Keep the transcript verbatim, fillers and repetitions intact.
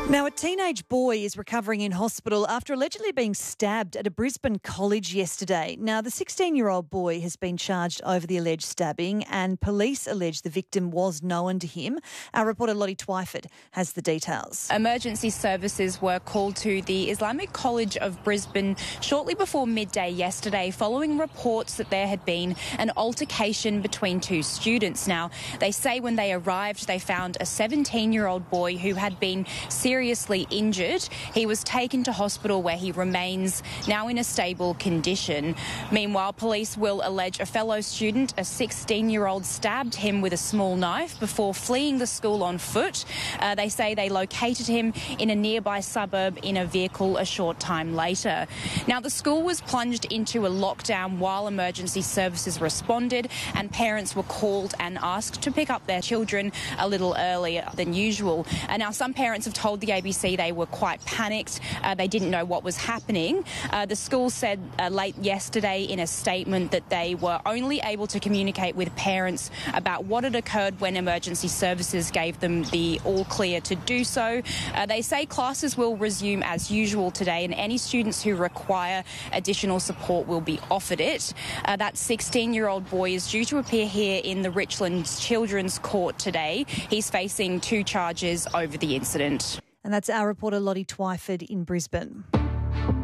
Now, a teenage boy is recovering in hospital after allegedly being stabbed at a Brisbane college yesterday. Now, the sixteen-year-old boy has been charged over the alleged stabbing and police allege the victim was known to him. Our reporter Lottie Twyford has the details. Emergency services were called to the Islamic College of Brisbane shortly before midday yesterday following reports that there had been an altercation between two students. Now, they say when they arrived, they found a seventeen-year-old boy who had been seriously Seriously injured. He was taken to hospital where he remains now in a stable condition. Meanwhile, police will allege a fellow student, a sixteen-year-old, stabbed him with a small knife before fleeing the school on foot. Uh, they say they located him in a nearby suburb in a vehicle a short time later. Now, the school was plunged into a lockdown while emergency services responded, and parents were called and asked to pick up their children a little earlier than usual. And now some parents have told the A B C they were quite panicked. Uh, they didn't know what was happening. Uh, the school said uh, late yesterday in a statement that they were only able to communicate with parents about what had occurred when emergency services gave them the all clear to do so. Uh, they say classes will resume as usual today, and any students who require additional support will be offered it. Uh, that sixteen-year-old boy is due to appear here in the Richland Children's Court today. He's facing two charges over the incident. And that's our reporter Lottie Twyford in Brisbane.